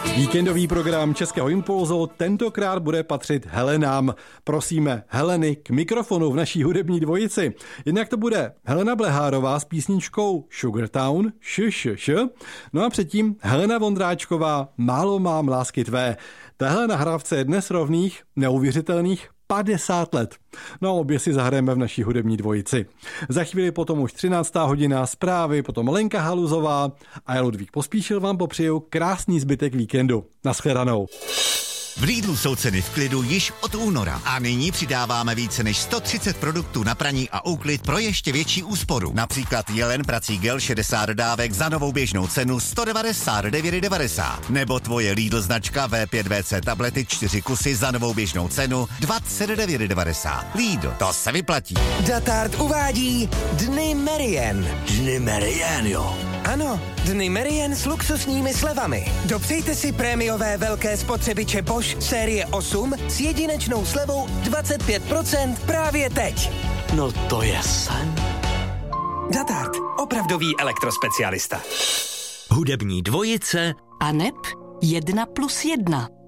Víkendový program Českého Impulzu tentokrát bude patřit Helenám. Prosíme Heleny k mikrofonu v naší hudební dvojici. Jednak to bude Helena Blehárová s písničkou Sugartown, no a předtím Helena Vondráčková, Málo mám lásky tvé. Tahle nahrávce je dnes rovných, neuvěřitelných 50 let. No a obě si zahrajeme v naší hudební dvojici. Za chvíli potom už 13. hodina zprávy, potom Lenka Haluzová a já Ludvík Pospíšil vám popřeju krásný zbytek víkendu. Naschledanou. V Lidlu jsou ceny v klidu již od února a nyní přidáváme více než 130 produktů na praní a úklid pro ještě větší úsporu. Například Jelen prací gel 60 dodávek za novou běžnou cenu 199,90 nebo tvoje Lidl značka V5VC tablety 4 kusy za novou běžnou cenu 29,90. Lidl, to se vyplatí. Datard uvádí Dny Merien. Dny Merien, jo. Ano, Dny Merien s luxusními slevami. Dopřejte si prémiové velké spotřebiče Bosch série 8 s jedinečnou slevou 25% právě teď. No to je sen. Datard, opravdový elektrospecialista. Hudební dvojice a neb 1+1.